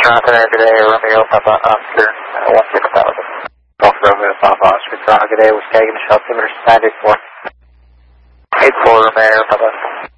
Toronto today, Romeo Papa Oscar 16,000. Golf Romeo Papa Oscar Toronto today, Wisconsin altimeter standard 4. 84 Romeo Papa.